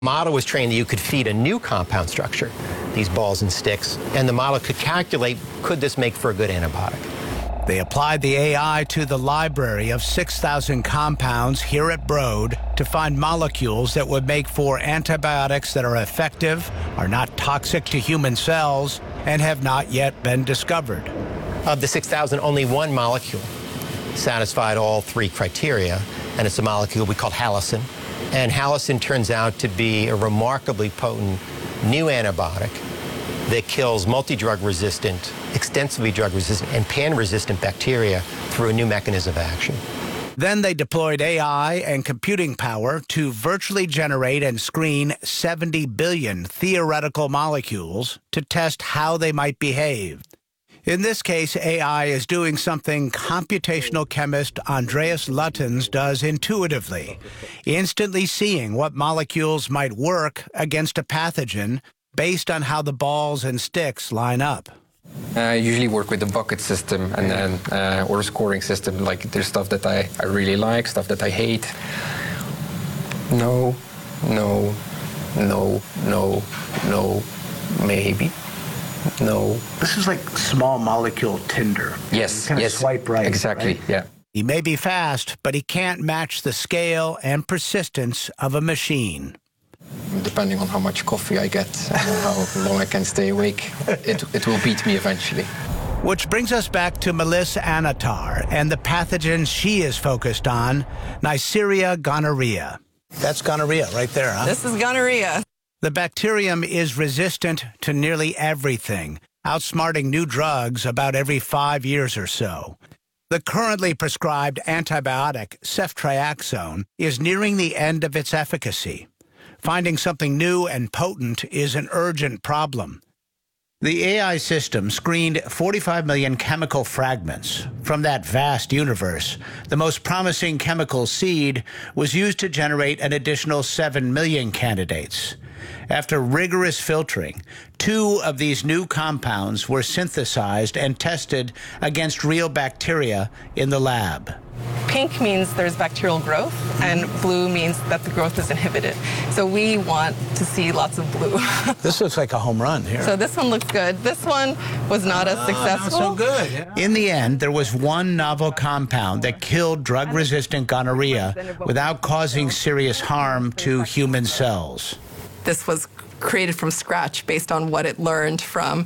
Model was trained that you could feed a new compound structure, these balls and sticks, and the model could calculate, could this make for a good antibiotic? They applied the AI to the library of 6,000 compounds here at Broad to find molecules that would make for antibiotics that are effective, are not toxic to human cells, and have not yet been discovered. Of the 6,000, only one molecule satisfied all three criteria, and it's a molecule we call halicin. And halicin turns out to be a remarkably potent new antibiotic that kills multi-drug resistant, extensively drug resistant, and pan-resistant bacteria through a new mechanism of action. Then they deployed AI and computing power to virtually generate and screen 70 billion theoretical molecules to test how they might behave. In this case, AI is doing something computational chemist Andreas Luttens does intuitively, instantly seeing what molecules might work against a pathogen based on how the balls and sticks line up. I usually work with the bucket system and then or a scoring system. Like there's stuff that I really like, stuff that I hate. No, no, no, no, no, maybe. No. This is like small molecule Tinder. Yes, kind of yes. Swipe right. Exactly, right? yeah. He may be fast, but he can't match the scale and persistence of a machine. Depending on how much coffee I get and how long I can stay awake, it will beat me eventually. Which brings us back to Melissa Anatar and the pathogen she is focused on, Neisseria gonorrhea. That's gonorrhea right there, huh? This is gonorrhea. The bacterium is resistant to nearly everything, outsmarting new drugs about every 5 years or so. The currently prescribed antibiotic, ceftriaxone, is nearing the end of its efficacy. Finding something new and potent is an urgent problem. The AI system screened 45 million chemical fragments. From that vast universe, the most promising chemical seed was used to generate an additional 7 million candidates. After rigorous filtering, 2 of these new compounds were synthesized and tested against real bacteria in the lab. Pink means there's bacterial growth, and blue means that the growth is inhibited. So we want to see lots of blue. This looks like a home run here. So this one looks good. This one was not as successful. Not so good. Yeah. In the end, there was one novel compound that killed drug-resistant gonorrhea without causing serious harm to human cells. This was created from scratch based on what it learned from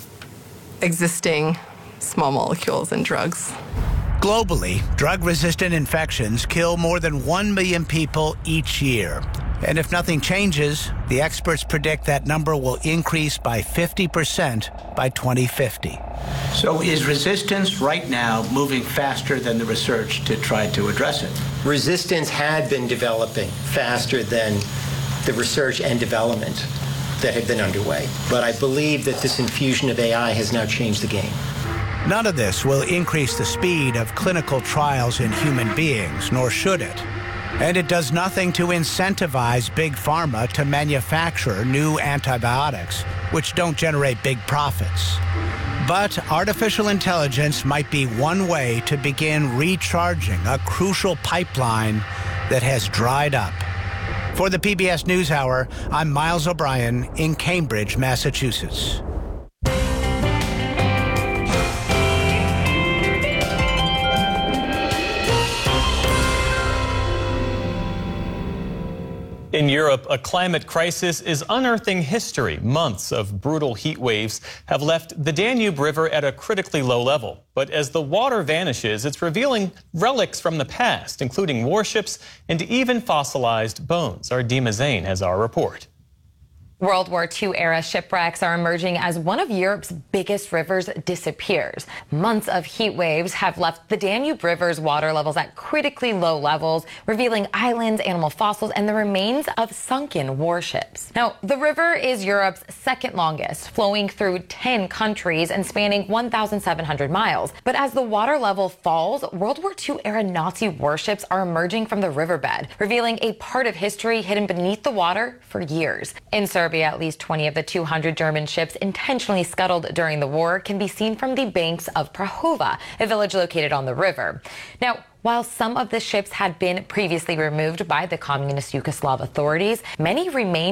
existing small molecules and drugs. Globally, drug-resistant infections kill more than 1 million people each year. And if nothing changes, the experts predict that number will increase by 50% by 2050. So is resistance right now moving faster than the research to try to address it? Resistance had been developing faster than the research and development that had been underway. But I believe that this infusion of AI has now changed the game. None of this will increase the speed of clinical trials in human beings, nor should it. And it does nothing to incentivize big pharma to manufacture new antibiotics, which don't generate big profits. But artificial intelligence might be one way to begin recharging a crucial pipeline that has dried up. For the PBS NewsHour, I'm Miles O'Brien in Cambridge, Massachusetts. In Europe, a climate crisis is unearthing history. Months of brutal heat waves have left the Danube River at a critically low level. But as the water vanishes, it's revealing relics from the past, including warships and even fossilized bones. Our Dima Zain has our report. World War II-era shipwrecks are emerging as one of Europe's biggest rivers disappears. Months of heat waves have left the Danube River's water levels at critically low levels, revealing islands, animal fossils, and the remains of sunken warships. Now, the river is Europe's second longest, flowing through 10 countries and spanning 1,700 miles. But as the water level falls, World War II-era Nazi warships are emerging from the riverbed, revealing a part of history hidden beneath the water for years. In Serbia, at least 20 of the 200 German ships intentionally scuttled during the war can be seen from the banks of Prahova, a village located on the river. Now, While some of the ships had been previously removed by the communist Yugoslav authorities, many remain